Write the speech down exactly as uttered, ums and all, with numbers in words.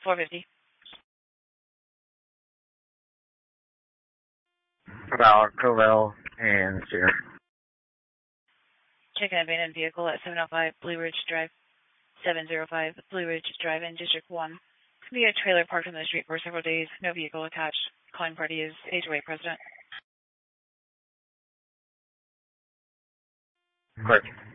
four fifty. About Covell and Cedar. Check an abandoned vehicle at seven oh five Blue Ridge Drive. seven oh five Blue Ridge Drive in District one. It's going to be a trailer parked on the street for several days. No vehicle attached. Calling party is H O A President. Quick.